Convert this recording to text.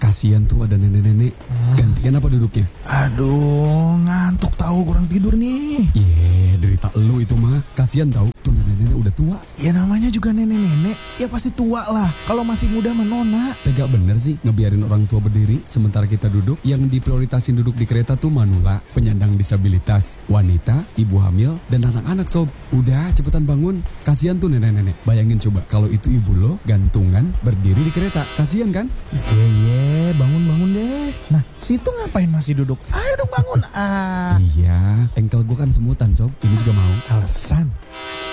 Kasian tuh ada nenek-nenek. Gantian apa duduknya? Aduh, ngantuk tahu, kurang tidur nih. Derita elu itu mah. Kasian tahu, tuh nenek-nenek udah tua. Ya namanya juga nenek-nenek, ya pasti tua lah. Kalau masih muda mah nona. Tega bener sih ngebiarin orang tua berdiri sementara kita duduk. Yang diprioritasin duduk di kereta tuh manula, penyandang disabilitas, wanita, ibu hamil, dan anak-anak sob. Udah cepetan bangun. Kasian tuh nenek-nenek. Bayangin coba kalau itu ibu lo gantungan berdiri di kereta. Kasian kan? Bangun deh. Nah, situ ngapain masih duduk? Ayo dong bangun. Iya, engkel gue kan semutan sob. Ini juga mau. Alasan.